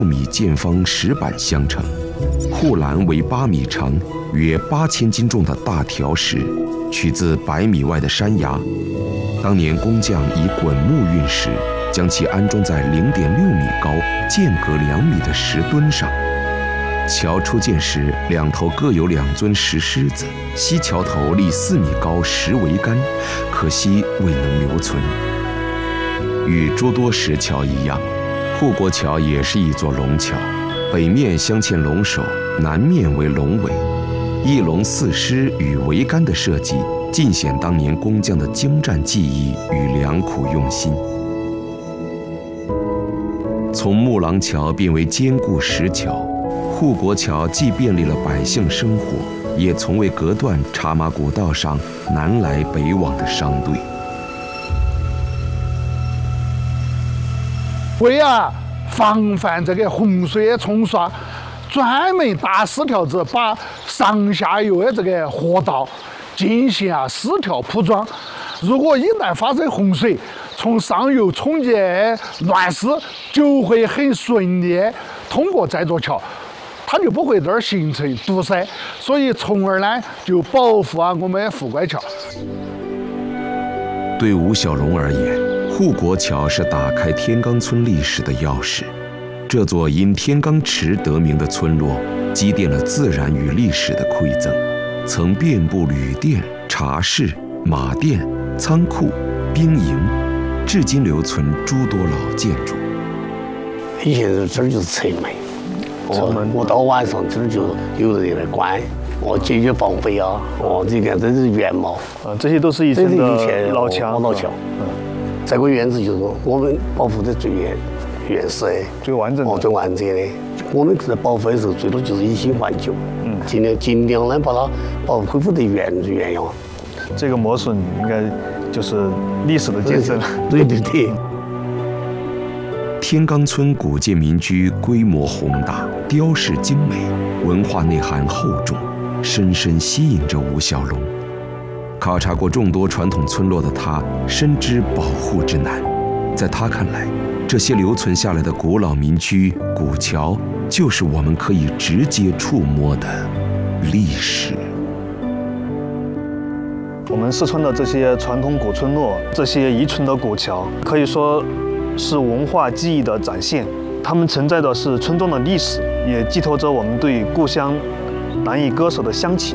米见方石板相成，护栏为8米长、约8000斤重的大条石，取自100米外的山崖。当年工匠以滚木运石，将其安装在0.6米高、间隔2米的石墩上。桥初建时，两头各有2尊石狮子，西桥头立4米高石桅杆，可惜未能留存。与诸多石桥一样，护国桥也是一座龙桥，北面镶嵌龙首，南面为龙尾，一龙4狮与桅杆的设计，尽显当年工匠的精湛技艺与良苦用心。从木廊桥变为坚固石桥，护国桥既便利了百姓生活，也从未隔断茶马古道上南来北往的商队。 为防范这个洪水的冲刷，专门搭4条子，把上下游的这个河道进行4条铺装。如果一旦发生洪水，从上游冲击乱石，就会很顺利通过这座桥，它就不会在这儿形成堵塞，所以从而呢就保护我们富贵桥。 对吴小龙而言，护国桥是打开天罡村历史的钥匙。这座因天罡池得名的村落，积淀了自然与历史的馈赠，曾遍布旅店、茶室、马店、仓库、兵营，至今留存诸多老建筑。 以前这儿就是侧门，我到晚上这儿就有人来关。解决防备你看这是原貌这些都是以前的老桥。 这个院子就是我们保护的最原始的、 最完整的。 最完整的。我们在保护的时候，最多就是以新换旧，尽量的把它恢复得原样。 这个磨损应该就是历史的见证。 对。 天罡村古建民居规模宏大，雕饰精美，文化内涵厚重，深深吸引着吴小龙。考察过众多传统村落的他，深知保护之难。在他看来，这些留存下来的古老民居、古桥，就是我们可以直接触摸的历史。 我们四川的这些传统古村落，这些遗存的古桥，可以说是文化记忆的展现。它们承载的是村庄的历史，也寄托着我们对故乡难以割舍的乡情。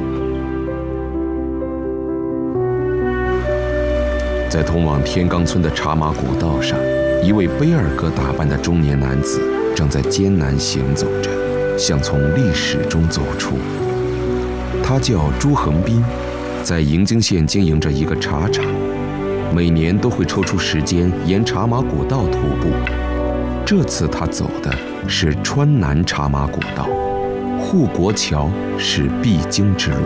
在通往天罡村的茶马古道上，一位背二哥打扮的中年男子正在艰难行走着，想从历史中走出。他叫朱恒斌，在营京县经营着一个茶厂，每年都会抽出时间沿茶马古道徒步。这次他走的是川南茶马古道，护国桥是必经之路。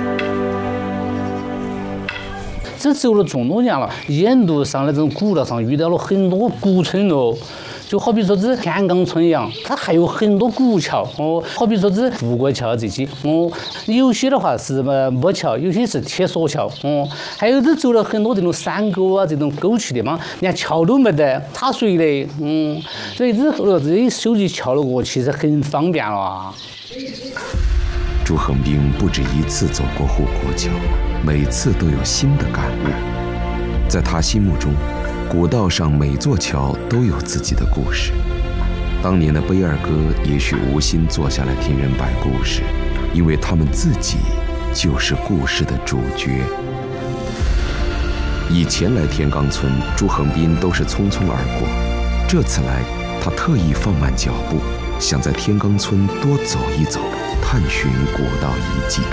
这走了这么多年了，沿路上的这种古道上遇到了很多古村落，就好比说这天罡村一样，它还有很多古桥好比说这护国桥这些有些的话是木桥，有些是铁索桥还有这走了很多这种山沟这种沟渠的嘛，连桥都没得，踏水的所以这修起桥路过其实很方便了朱恒斌不止一次走过护国桥，每次都有新的感悟。在他心目中，古道上每座桥都有自己的故事。当年的背二哥也许无心坐下来听人摆故事，因为他们自己就是故事的主角。以前来天罡村，朱恒斌都是匆匆而过，这次来，他特意放慢脚步，想在天罡村多走一走，探寻古道遗迹。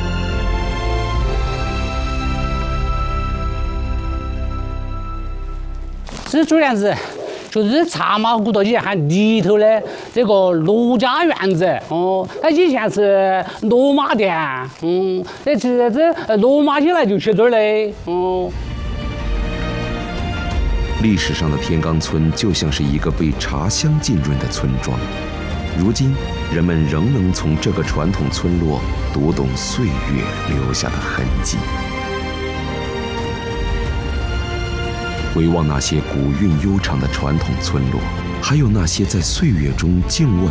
这主院子就是茶马古道以前里头的这个罗家院子它以前是罗马店这罗马进来就去这儿嘞历史上的天罡村就像是一个被茶香浸润的村庄，如今人们仍能从这个传统村落读懂岁月留下的痕迹。回望那些古韵悠长的传统村落， 还有那些在岁月中静卧